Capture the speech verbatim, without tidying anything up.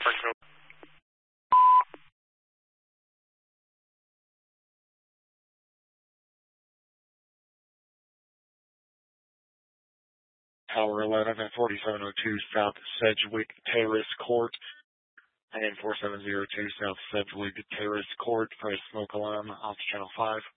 Tower eleven at forty-seven oh two South Sedgwick Terrace Court and four seven zero two South Sedgwick Terrace Court. Press smoke alarm off channel five.